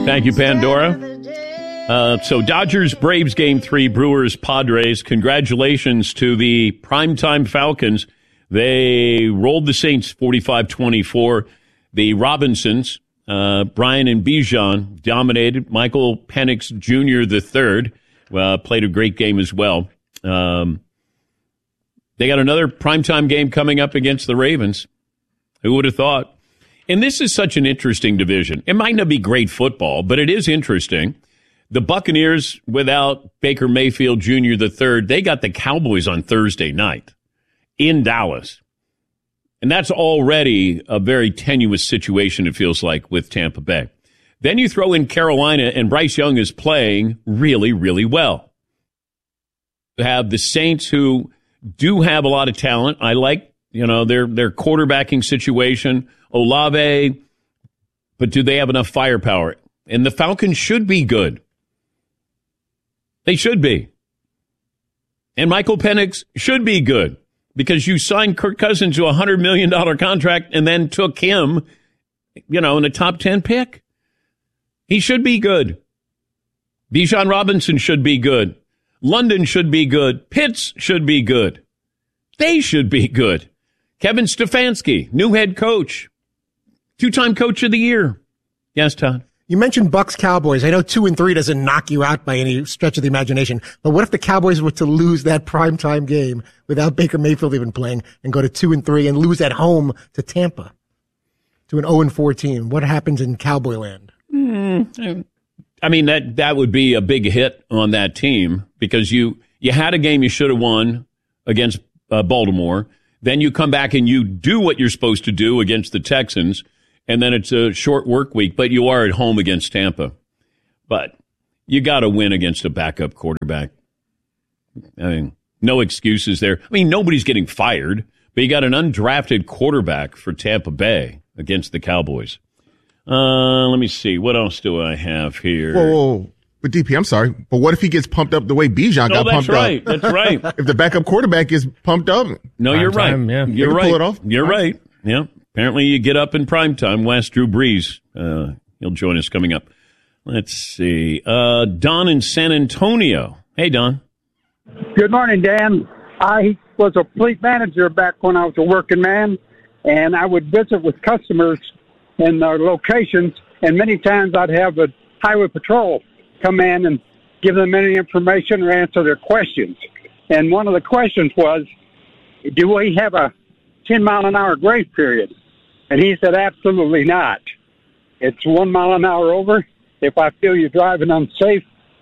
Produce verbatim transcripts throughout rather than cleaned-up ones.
Thank you, Pandora. Uh, so Dodgers, Braves game three, Brewers, Padres. Congratulations to the primetime Falcons. They rolled the Saints forty-five twenty-four. The Robinsons, uh, Brian and Bijan, dominated. Michael Penix Junior the third uh, played a great game as well. Um, they got another primetime game coming up against the Ravens. Who would have thought? And this is such an interesting division. It might not be great football, but it is interesting. The Buccaneers, without Baker Mayfield Junior the third, they got the Cowboys on Thursday night in Dallas. And that's already a very tenuous situation, it feels like, with Tampa Bay. Then you throw in Carolina, and Bryce Young is playing really, really well. You have the Saints, who do have a lot of talent. I like, you know, their their quarterbacking situation. Olave, but do they have enough firepower? And the Falcons should be good. They should be. And Michael Penix should be good because you signed Kirk Cousins to a one hundred million dollars contract and then took him, you know, in a top ten pick. He should be good. Bijan Robinson should be good. London should be good. Pitts should be good. They should be good. Kevin Stefanski, new head coach. Two-time coach of the year. Yes, Todd. You mentioned Bucks Cowboys. I know two and three doesn't knock you out by any stretch of the imagination, but what if the Cowboys were to lose that primetime game without Baker Mayfield even playing and go to two and three and lose at home to Tampa to an oh and four team? What happens in Cowboy land? Mm, I mean, that, that would be a big hit on that team because you, you had a game you should have won against uh, Baltimore. Then you come back and you do what you're supposed to do against the Texans. And then it's a short work week, but you are at home against Tampa. But you got to win against a backup quarterback. I mean, no excuses there. I mean, nobody's getting fired, but you got an undrafted quarterback for Tampa Bay against the Cowboys. Uh, let me see. What else do I have here? Whoa, whoa, whoa. But D P, I'm sorry, but what if he gets pumped up the way Bijan no, got pumped right. up? That's right. That's right. If the backup quarterback is pumped up. No, you're right. Time, yeah. You're right. Pull it off. You're right. Yeah. Apparently you get up in prime time. Last Drew Brees, uh, he'll join us coming up. Let's see. Uh, Don in San Antonio. Hey, Don. Good morning, Dan. I was a fleet manager back when I was a working man, and I would visit with customers in their locations, and many times I'd have a highway patrol come in and give them any information or answer their questions. And one of the questions was, do we have a ten mile an hour grace period? And he said, absolutely not. It's one mile an hour over. If I feel you're driving unsafe,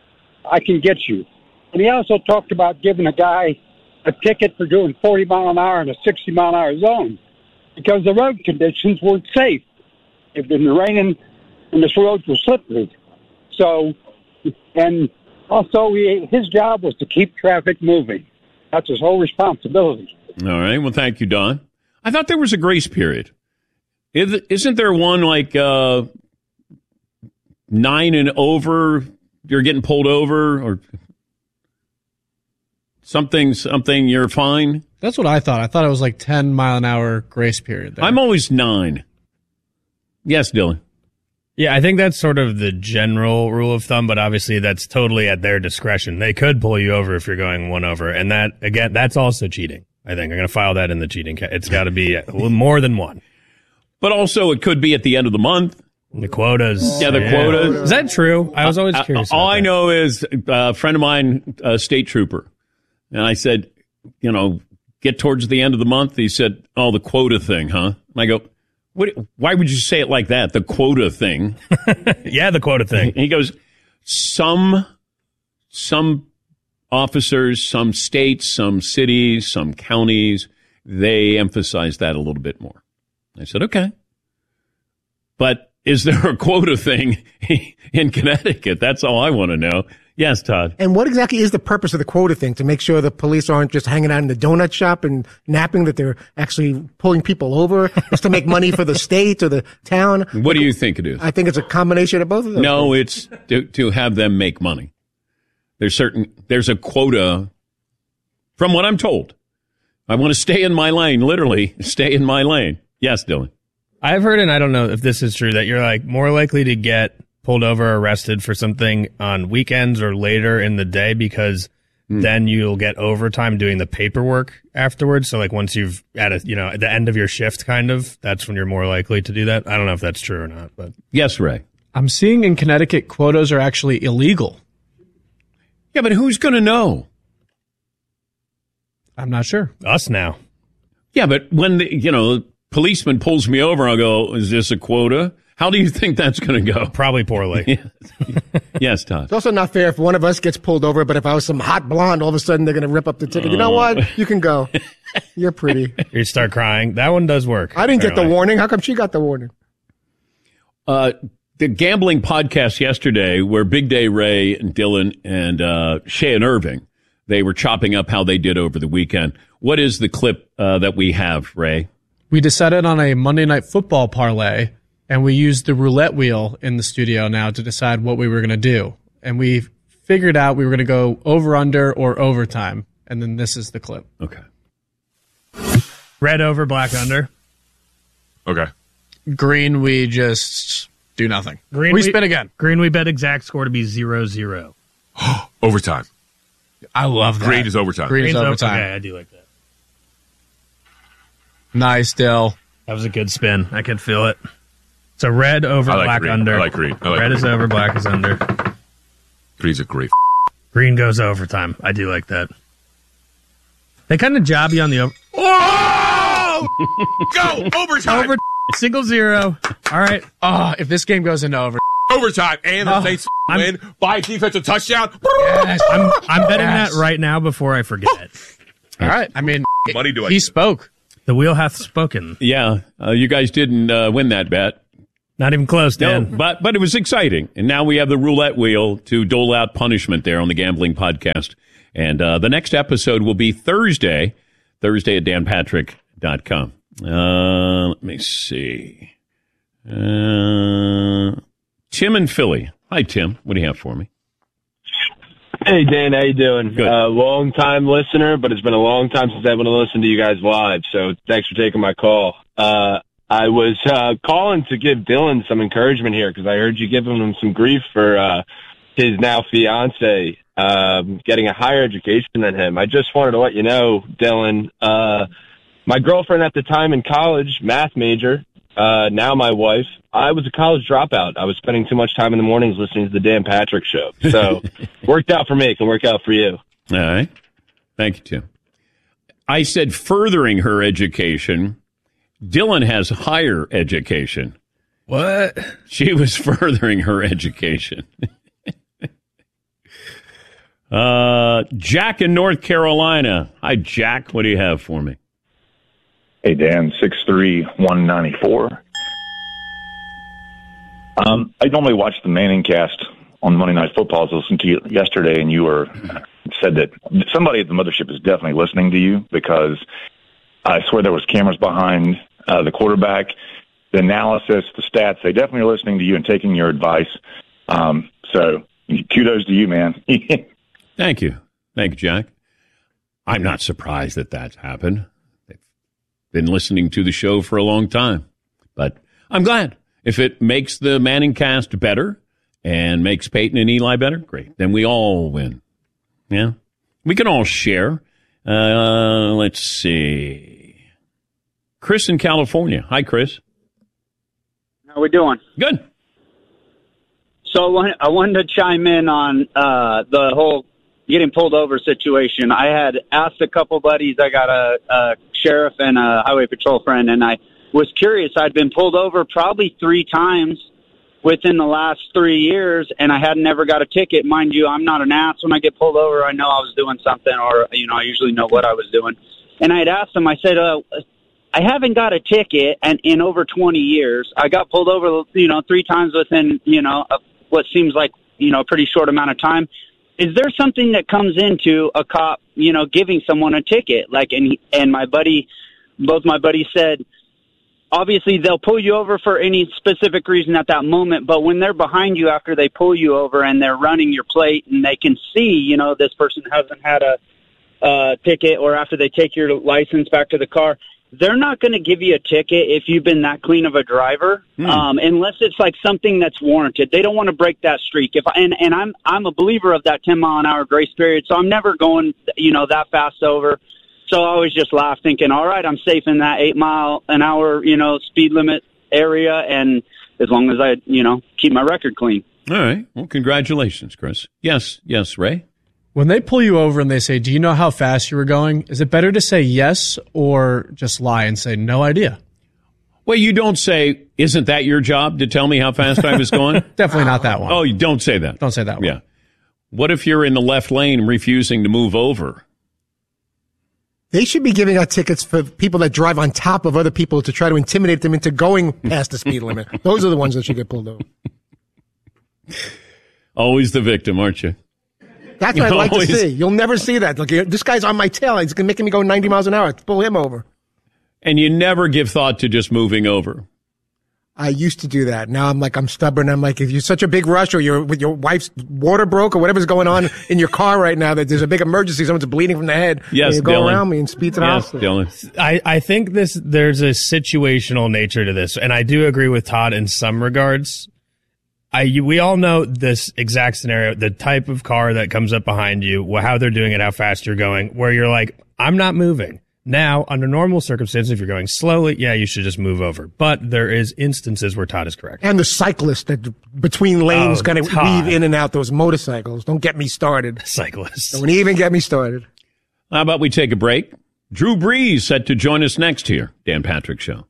I can get you. And he also talked about giving a guy a ticket for doing forty mile an hour in a sixty mile an hour zone because the road conditions weren't safe. It had been raining and this road was slippery. So, and also he, his job was to keep traffic moving. That's his whole responsibility. All right. Well, thank you, Don. I thought there was a grace period. Isn't there one like uh, nine and over, you're getting pulled over or something, something, you're fine? That's what I thought. I thought it was like ten mile an hour grace period there. I'm always nine. Yes, Dylan. Yeah, I think that's sort of the general rule of thumb, but obviously that's totally at their discretion. They could pull you over if you're going one over. And that, again, that's also cheating. I think I'm going to file that in the cheating. Ca- it's got to be more than one. But also, it could be at the end of the month. The quotas. Yeah, the yeah. quotas. Is that true? I was always uh, curious. Uh, all about I that. know is a friend of mine, a state trooper, and I said, you know, get towards the end of the month. He said, oh, the quota thing, huh? And I go, what? Why would you say it like that? The quota thing. Yeah, the quota thing. And he goes, some, some officers, some states, some cities, some counties, they emphasize that a little bit more. I said, okay. But is there a quota thing in Connecticut? That's all I want to know. Yes, Todd. And what exactly is the purpose of the quota thing? To make sure the police aren't just hanging out in the donut shop and napping, that they're actually pulling people over? It's to make money for the state or the town? What do you think it is? I think it's a combination of both of those. No, things. it's to, to have them make money. There's certain, there's a quota, from what I'm told. I want to stay in my lane, literally stay in my lane. Yes, Dylan. I've heard, and I don't know if this is true, that you're like more likely to get pulled over or arrested for something on weekends or later in the day, because mm. then you'll get overtime doing the paperwork afterwards. So like once you've at a, you know, at the end of your shift, kind of, that's when you're more likely to do that. I don't know if that's true or not, but yes, Ray. I'm seeing in Connecticut quotas are actually illegal. Yeah, but who's going to know? I'm not sure. Us now. Yeah, but when the, you know, policeman pulls me over, I'll go, is this a quota? How do you think that's going to go? Probably poorly. Yes. Yes, Todd. It's also not fair if one of us gets pulled over, but if I was some hot blonde, all of a sudden they're going to rip up the ticket. You know what? You can go. You're pretty. You start crying. That one does work. I didn't apparently. get the warning. How come she got the warning? Uh, the gambling podcast yesterday, where Big Day Ray and Dylan and uh, Shay and Irving, they were chopping up how they did over the weekend. What is the clip uh, that we have, Ray? We decided on a Monday Night Football parlay, and we used the roulette wheel in the studio now to decide what we were going to do. And we figured out we were going to go over, under, or overtime. And then this is the clip. Okay. Red over, black under. Okay. Green, we just do nothing. Green, we, we spin again. Green, we bet exact score to be zero zero. Overtime. I love that. Green is overtime. Green is Green's overtime. Okay, I do like that. Nice, Dill. That was a good spin. I could feel it. So red over, I like black green. under. I like green. I like red green. is over, black is under. Green's a great. Green goes overtime. I do like that. They kind of job you on the over. Oh! Go overtime. Over single zero. All right. Oh, if this game goes into over. Overtime, and the Oh, Saints I'm- win by defensive touchdown. Yes. I'm I'm betting Yes. that right now before I forget it. All right. I mean, Money do I he give? spoke. The wheel hath spoken. Yeah, uh, you guys didn't uh, win that bet. Not even close, No, Dan. but but it was exciting. And now we have the roulette wheel to dole out punishment there on the Gambling Podcast. And uh, the next episode will be Thursday, Thursday at dan patrick dot com. Uh, let me see. Uh, Tim in Philly. Hi, Tim. What do you have for me? Hey, Dan, how you doing? Good. Uh, long time listener, but it's been a long time since I've been to listen to you guys live, so thanks for taking my call. Uh, I was uh, calling to give Dylan some encouragement here because I heard you giving him some grief for uh, his now fiance um, getting a higher education than him. I just wanted to let you know, Dylan, uh, my girlfriend at the time in college, math major, uh, now my wife, I was a college dropout. I was spending too much time in the mornings listening to the Dan Patrick Show. So worked out for me. It can work out for you. All right. Thank you, Tim. I said furthering her education. Dylan has higher education. What? She was furthering her education. uh, Jack in North Carolina. Hi, Jack. What do you have for me? Hey, Dan, six three, one ninety-four. Um, I normally watch the Manning cast on Monday Night Football. I was listening to you yesterday, and you were said that somebody at the mothership is definitely listening to you because I swear there was cameras behind uh, the quarterback, the analysis, the stats. They definitely are listening to you and taking your advice. Um, so kudos to you, man. Thank you. Thank you, Jack. I'm not surprised that that's happened. They've been listening to the show for a long time, but I'm glad. If it makes the Manning cast better and makes Peyton and Eli better, great. Then we all win. Yeah. We can all share. Uh, let's see. Chris in California. Hi, Chris. How we doing? Good. So I wanted, I wanted to chime in on uh, the whole getting pulled over situation. I had asked a couple buddies. I got a, a sheriff and a highway patrol friend, and I was curious. I'd been pulled over probably three times within the last three years, and I had never got a ticket. Mind you, I'm not an ass. When I get pulled over, I know I was doing something, or, you know, I usually know what I was doing. And I had asked them, I said, uh, I haven't got a ticket and in over twenty years. I got pulled over, you know, three times within, you know, a, what seems like, you know, a pretty short amount of time. Is there something that comes into a cop, you know, giving someone a ticket? Like, and, and my buddy, both my buddies said, obviously they'll pull you over for any specific reason at that moment, but when they're behind you after they pull you over and they're running your plate and they can see, you know, this person hasn't had a uh, ticket, or after they take your license back to the car, they're not going to give you a ticket if you've been that clean of a driver, Hmm. um, unless it's like something that's warranted. They don't want to break that streak. If and and I'm I'm a believer of that ten mile an hour grace period, so I'm never going you know that fast over. So I always just laugh, thinking, all right, I'm safe in that eight mile an hour you know speed limit area, and as long as I you know keep my record clean. All right. Well, congratulations, Chris. Yes, yes, Ray. When they pull you over and they say, do you know how fast you were going? Is it better to say yes or just lie and say no idea? Well, you don't say, isn't that your job to tell me how fast I was going? Definitely not that one. Oh, you don't say that. Don't say that one. Yeah. What if you're in the left lane refusing to move over? They should be giving out tickets for people that drive on top of other people to try to intimidate them into going past the speed limit. Those are the ones that should get pulled over. Always the victim, aren't you? That's what I'd like Always. to see. You'll never see that. Look, this guy's on my tail. He's making me go ninety miles an hour. Pull him over. And you never give thought to just moving over. I used to do that. Now I'm like, I'm stubborn. I'm like, if you're such a big rush or you're with your wife's water broke or whatever's going on in your car right now, that there's a big emergency, someone's bleeding from the head. Yes, and you go Dylan. around me and speed to the Yes, hospital. Dylan. I, I think this there's a situational nature to this, and I do agree with Todd in some regards. I you- we all know this exact scenario, the type of car that comes up behind you, wh- how they're doing it, how fast you're going, where you're like, I'm not moving. Now, under normal circumstances, if you're going slowly, yeah, you should just move over. But there is instances where Todd is correct. And the cyclist that between lanes Oh, going to Todd. weave in and out those motorcycles. Don't get me started. Cyclists. Don't even get me started. How about we take a break? Drew Brees set to join us next here, Dan Patrick Show.